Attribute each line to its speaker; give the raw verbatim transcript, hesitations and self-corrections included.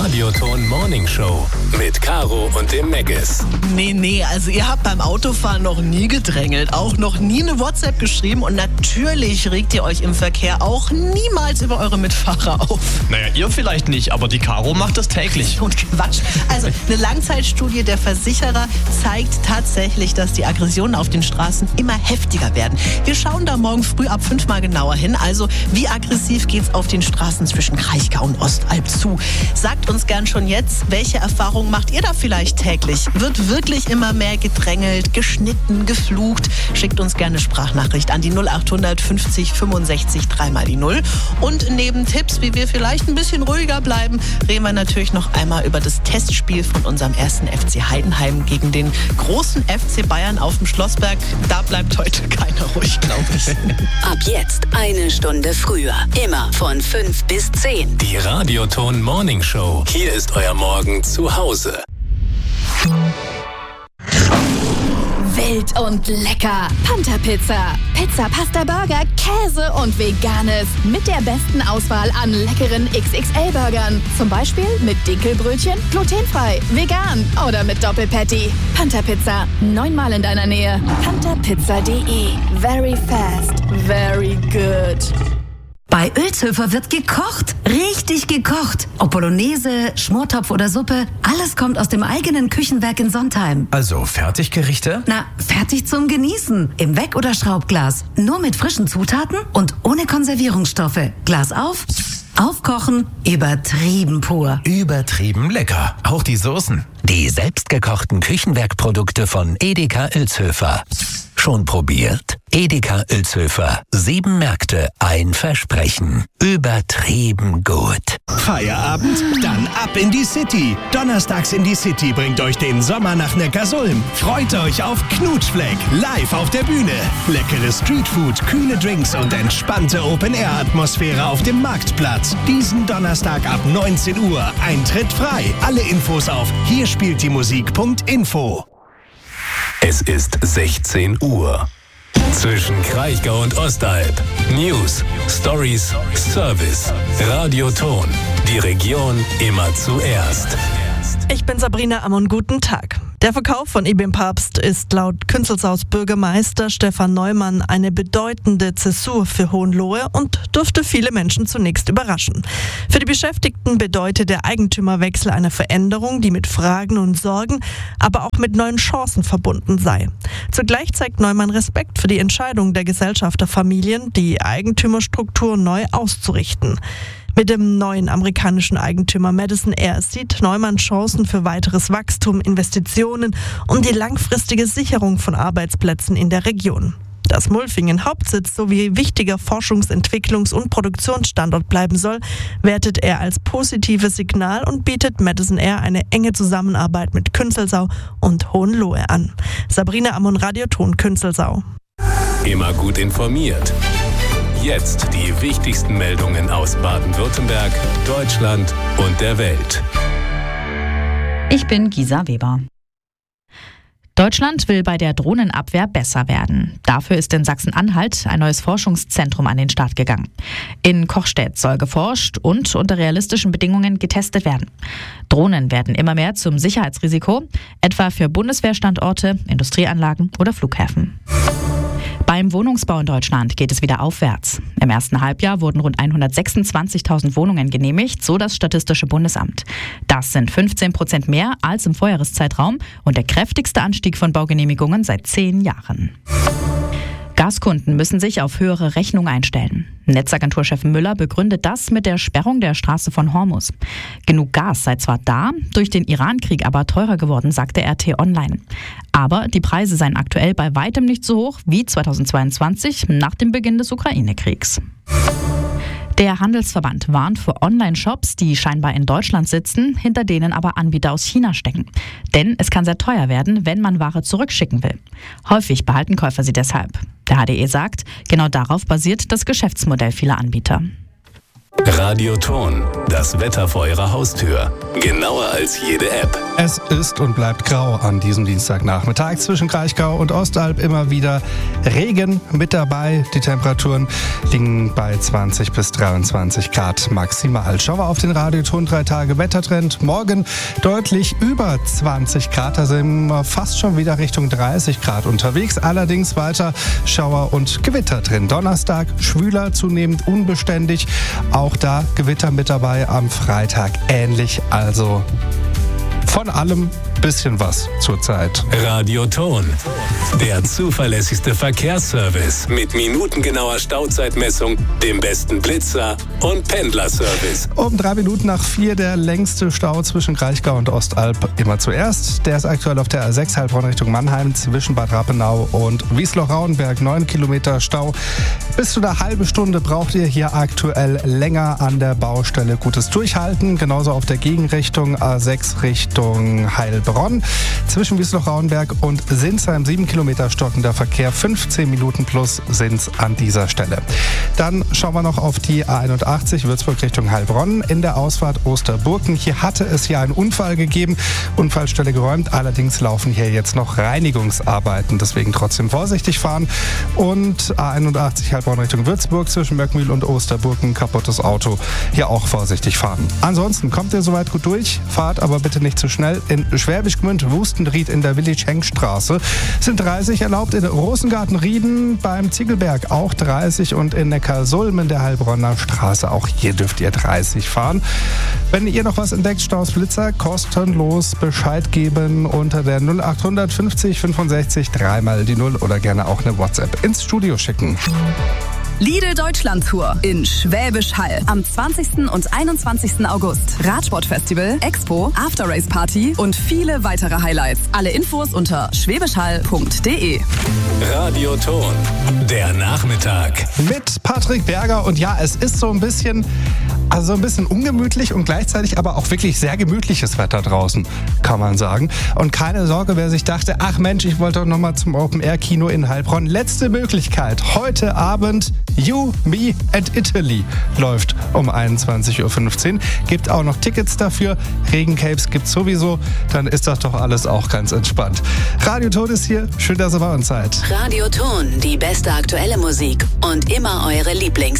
Speaker 1: Radioton Morning Show mit Caro und dem Meggis.
Speaker 2: Nee, nee, also ihr habt beim Autofahren noch nie gedrängelt, auch noch nie eine WhatsApp geschrieben und natürlich regt ihr euch im Verkehr auch niemals über eure Mitfahrer auf.
Speaker 3: Naja, ihr vielleicht nicht, aber die Caro macht das täglich.
Speaker 2: Und Quatsch. Also eine Langzeitstudie der Versicherer zeigt tatsächlich, dass die Aggressionen auf den Straßen immer heftiger werden. Wir schauen da morgen früh ab fünf mal genauer hin. Also wie aggressiv geht's auf den Straßen zwischen Kraichgau und Ostalb zu? Sagt uns gern schon jetzt, welche Erfahrungen macht ihr da vielleicht täglich? Wird wirklich immer mehr gedrängelt, geschnitten, geflucht? Schickt uns gerne eine Sprachnachricht an die null acht hundert fünfzig fünfundsechzig dreimal die null. Und neben Tipps, wie wir vielleicht ein bisschen ruhiger bleiben, reden wir natürlich noch einmal über das Testspiel von unserem ersten F C Heidenheim gegen den großen F C Bayern auf dem Schlossberg. Da bleibt heute keiner ruhig, glaube ich.
Speaker 4: Ab jetzt eine Stunde früher. Immer von fünf bis zehn.
Speaker 1: Die Radioton Morning Show. Hier ist euer Morgen zu Hause.
Speaker 5: Wild und lecker. Panther Pizza. Pizza, Pasta, Burger, Käse und Veganes. Mit der besten Auswahl an leckeren X X L-Burgern. Zum Beispiel mit Dinkelbrötchen, glutenfrei, vegan oder mit Doppelpatty. Panther Pizza. Neunmal in deiner Nähe. panther pizza punkt de. Very fast. Very good.
Speaker 6: Bei Ölzhöfer wird gekocht, richtig gekocht. Ob Bolognese, Schmortopf oder Suppe, alles kommt aus dem eigenen Küchenwerk in Sontheim.
Speaker 7: Also Fertiggerichte?
Speaker 6: Na, fertig zum Genießen. Im Weck- oder Schraubglas. Nur mit frischen Zutaten und ohne Konservierungsstoffe. Glas auf, aufkochen, übertrieben pur.
Speaker 7: Übertrieben lecker. Auch die Soßen.
Speaker 1: Die selbstgekochten Küchenwerkprodukte von Edeka Ölzhöfer. Schon probiert? Edeka Ölzhöfer. Sieben Märkte, ein Versprechen. Übertrieben gut.
Speaker 8: Feierabend? Dann ab in die City. Donnerstags in die City bringt euch den Sommer nach Neckarsulm. Freut euch auf Knutschfleck, live auf der Bühne. Leckere Streetfood, kühle Drinks und entspannte Open-Air-Atmosphäre auf dem Marktplatz. Diesen Donnerstag ab neunzehn Uhr. Eintritt frei. Alle Infos auf hier spielt die Musik punkt info.
Speaker 1: Es ist sechzehn Uhr. Zwischen Kraichgau und Ostalb. News, Stories, Service. Radioton. Die Region immer zuerst.
Speaker 9: Ich bin Sabrina Ammon, guten Tag. Der Verkauf von I B M Papst ist laut Künzelsaus Bürgermeister Stefan Neumann eine bedeutende Zäsur für Hohenlohe und dürfte viele Menschen zunächst überraschen. Für die Beschäftigten bedeutet der Eigentümerwechsel eine Veränderung, die mit Fragen und Sorgen, aber auch mit neuen Chancen verbunden sei. Zugleich zeigt Neumann Respekt für die Entscheidung der Gesellschafterfamilien, die Eigentümerstruktur neu auszurichten. Mit dem neuen amerikanischen Eigentümer Madison Air sieht Neumann Chancen für weiteres Wachstum, Investitionen und die langfristige Sicherung von Arbeitsplätzen in der Region. Dass Mulfingen Hauptsitz sowie wichtiger Forschungs-, Entwicklungs- und Produktionsstandort bleiben soll, wertet er als positives Signal und bietet Madison Air eine enge Zusammenarbeit mit Künzelsau und Hohenlohe an. Sabrina Ammon, Radioton Künzelsau.
Speaker 1: Immer gut informiert. Jetzt die wichtigsten Meldungen aus Baden-Württemberg, Deutschland und der Welt.
Speaker 10: Ich bin Gisa Weber. Deutschland will bei der Drohnenabwehr besser werden. Dafür ist in Sachsen-Anhalt ein neues Forschungszentrum an den Start gegangen. In Kochstedt soll geforscht und unter realistischen Bedingungen getestet werden. Drohnen werden immer mehr zum Sicherheitsrisiko, etwa für Bundeswehrstandorte, Industrieanlagen oder Flughäfen. Beim Wohnungsbau in Deutschland geht es wieder aufwärts. Im ersten Halbjahr wurden rund hundertsechsundzwanzigtausend Wohnungen genehmigt, so das Statistische Bundesamt. Das sind fünfzehn Prozent mehr als im Vorjahreszeitraum und der kräftigste Anstieg von Baugenehmigungen seit zehn Jahren. Gaskunden müssen sich auf höhere Rechnungen einstellen. Netzagenturchef Müller begründet das mit der Sperrung der Straße von Hormuz. Genug Gas sei zwar da, durch den Irankrieg aber teurer geworden, sagte R T Online. Aber die Preise seien aktuell bei weitem nicht so hoch wie zweitausendzweiundzwanzig nach dem Beginn des Ukraine-Kriegs. Der Handelsverband warnt vor Online-Shops, die scheinbar in Deutschland sitzen, hinter denen aber Anbieter aus China stecken. Denn es kann sehr teuer werden, wenn man Ware zurückschicken will. Häufig behalten Käufer sie deshalb. Der H D E sagt, genau darauf basiert das Geschäftsmodell vieler Anbieter.
Speaker 1: Radioton, das Wetter vor Ihrer Haustür. Genauer als jede App.
Speaker 11: Es ist und bleibt grau an diesem Dienstagnachmittag. Zwischen Kraichgau und Ostalb immer wieder Regen mit dabei. Die Temperaturen liegen bei zwanzig bis dreiundzwanzig Grad maximal. Schauen wir auf den Radioton drei Tage Wettertrend. Morgen deutlich über zwanzig Grad. Da sind wir fast schon wieder Richtung dreißig Grad unterwegs. Allerdings weiter Schauer und Gewitter drin. Donnerstag schwüler, zunehmend unbeständig. Auch da Gewitter mit dabei am Freitag. Ähnlich also von allem bisschen was zurzeit.
Speaker 1: Radioton, der zuverlässigste Verkehrsservice mit minutengenauer Stauzeitmessung, dem besten Blitzer und Pendlerservice.
Speaker 11: Um drei Minuten nach vier der längste Stau zwischen Kraichgau und Ostalb immer zuerst. Der ist aktuell auf der A sechs Heilbronn Richtung Mannheim zwischen Bad Rappenau und Wiesloch-Rauenberg. neun Kilometer Stau. Bis zu einer halben Stunde braucht ihr hier aktuell länger an der Baustelle. Gutes Durchhalten. Genauso auf der Gegenrichtung A sechs Richtung Heilbronn. Zwischen Wiesloch-Rauenberg und Sinsheim sieben Kilometer stockender Verkehr, fünfzehn Minuten plus sind's an dieser Stelle. Dann schauen wir noch auf die A einundachtzig Würzburg Richtung Heilbronn in der Ausfahrt Osterburken. Hier hatte es ja einen Unfall gegeben, Unfallstelle geräumt, allerdings laufen hier jetzt noch Reinigungsarbeiten, deswegen trotzdem vorsichtig fahren. Und A einundachtzig Heilbronn Richtung Würzburg zwischen Möckmühl und Osterburken, kaputtes Auto, hier auch vorsichtig fahren. Ansonsten kommt ihr soweit gut durch, fahrt aber bitte nicht zu schnell. In Schwäbisch Gmünd, Wustenried in der Willi-Schenk-Straße sind dreißig erlaubt, in Rosengarten-Rieden beim Ziegelberg auch dreißig und in Neckarsulm in der Heilbronner Straße, auch hier dürft ihr dreißig fahren. Wenn ihr noch was entdeckt, Staus, Blitzer, kostenlos Bescheid geben unter der null acht fünfzig fünfundsechzig dreimal die null oder gerne auch eine WhatsApp ins Studio schicken.
Speaker 12: Lidl Deutschland Tour in Schwäbisch Hall am zwanzigsten und einundzwanzigsten August. Radsportfestival, Expo, After-Race Party und viele weitere Highlights. Alle Infos unter schwäbischhall punkt de.
Speaker 1: Radioton, der Nachmittag.
Speaker 11: Mit Patrick Berger und ja, es ist so ein bisschen, also ein bisschen ungemütlich und gleichzeitig aber auch wirklich sehr gemütliches Wetter draußen, kann man sagen. Und keine Sorge, wer sich dachte, ach Mensch, ich wollte doch noch mal zum Open-Air-Kino in Heilbronn. Letzte Möglichkeit, heute Abend You, Me and Italy läuft um einundzwanzig Uhr fünfzehn. Gibt auch noch Tickets dafür. Regencapes gibt's sowieso. Dann ist das doch alles auch ganz entspannt. Radioton ist hier. Schön, dass ihr bei uns seid.
Speaker 4: Radioton, die beste aktuelle Musik und immer eure Lieblings